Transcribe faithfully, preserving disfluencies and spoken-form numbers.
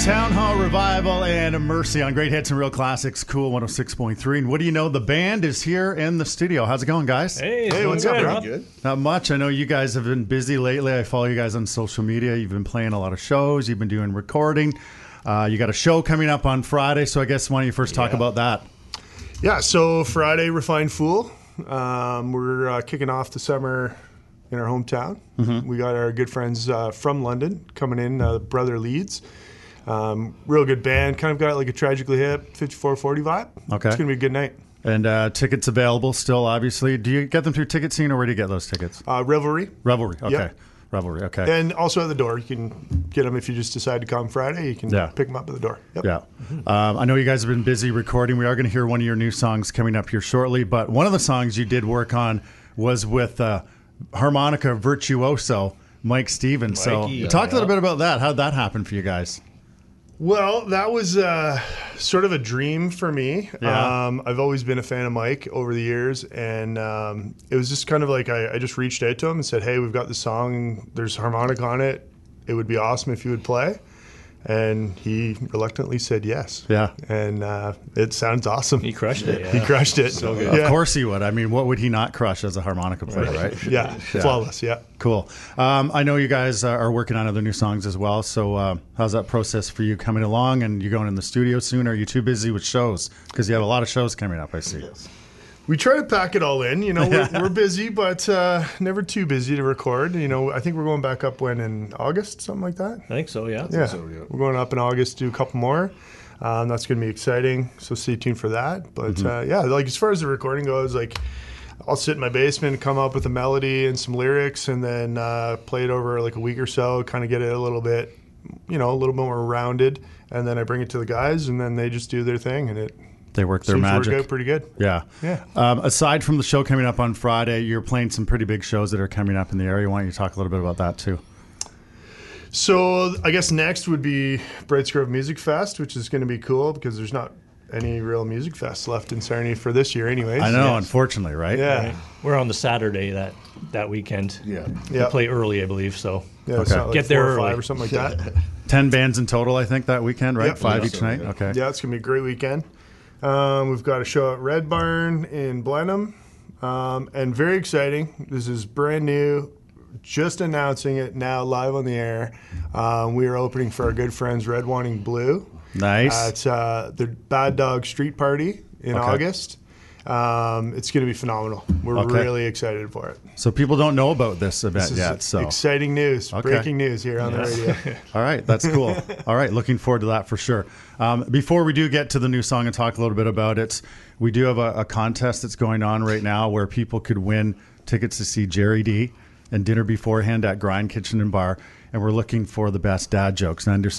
Town Hall Revival and Mercy on Great Hits and Real Classics, Cool one oh six point three. And what do you know? The band is here in the studio. How's it going, guys? Hey, hey what's up, Rob? Good. Not much. I know you guys have been busy lately. I follow you guys on social media. You've been playing a lot of shows. You've been doing recording. Uh, you got a show coming up on Friday, so I guess why don't you first talk Yeah. about that? Yeah, so Friday, Refined Fool. Um, we're uh, kicking off the summer in our hometown. Mm-hmm. We got our good friends uh, from London coming in, uh, Brother Leeds. Um, real good band. Kind of got like a Tragically Hip fifty-four forty vibe. Okay. It's going to be a good night. And uh, tickets available still, obviously. Do you get them through Ticket Scene, or where do you get those tickets? Uh, Revelry. Revelry. Okay. Yep. Revelry. Okay. And also at the door. You can get them if you just decide to come Friday. You can Yeah. pick them up at the door. Yep. Yeah. Um, I know you guys have been busy recording. We are going to hear one of your new songs coming up here shortly. But one of the songs you did work on was with uh, harmonica virtuoso Mike Stevens. So Mikey, talk yeah. a little bit about that. How'd that happen for you guys? Well, that was uh, sort of a dream for me. Yeah. Um, I've always been a fan of Mike over the years, and um, it was just kind of like I, I just reached out to him and said, hey, we've got this song, there's harmonic on it. It would be awesome if you would play. And he reluctantly said yes. Yeah. And uh, it sounds awesome. He crushed it. Yeah. He crushed it. So good. Yeah. Of course he would. I mean, what would he not crush as a harmonica player, right? Yeah. Flawless, yeah. Cool. Um, I know you guys uh, are working on other new songs as well. So uh, how's that process for you coming along? And you're going in the studio soon? Or are you too busy with shows? Because you have a lot of shows coming up, I see. We try to pack it all in. You know, we're, we're busy, but uh, never too busy to record. You know, I think we're going back up when in August, something like that. I think so, yeah. Yeah, so, yeah. we're going up in August to do a couple more. Um, that's going to be exciting. So stay tuned for that. But Mm-hmm. uh, yeah, like as far as the recording goes, like I'll sit in my basement, come up with a melody and some lyrics, and then uh, play it over like a week or so, kind of get it a little bit, you know, a little bit more rounded, and then I bring it to the guys, and then they just do their thing, and it They work their seems to magic. work out pretty good. Yeah. Yeah. Um, aside from the show coming up on Friday, you're playing some pretty big shows that are coming up in the area. Why don't you talk a little bit about that too? So I guess next would be Brights Grove Music Fest, which is going to be cool because there's not any real music fests left in Sarnia for this year anyways. I know, Yes. unfortunately, right? Yeah. Right. We're on the Saturday that, that weekend. Yeah. Yeah. We play early, I believe, so. Yeah, it's Okay. not like Get there four or five early. or something like that. Ten bands in total, I think, that weekend, right? Yep. Five Yeah, each so, night? yeah. Okay. Yeah, it's going to be a great weekend. Um, we've got a show at Red Barn in Blenheim. Um, and very exciting. This is brand new. Just announcing it now live on the air. Um, we are opening for our good friends Red Wanting Blue. Nice. Uh, it's uh, the Bad Dog Street Party in Okay. August. Um, it's going to be phenomenal. We're Okay. really excited for it. So people don't know about this event This is yet. So exciting news, Okay. breaking news here on the radio. all right, that's cool. All right, looking forward to that for sure. Um, before we do get to the new song and talk a little bit about it, we do have a, a contest that's going on right now where people could win tickets to see Jerry D and dinner beforehand at Grind Kitchen and Bar. And we're looking for the best dad jokes. And I understand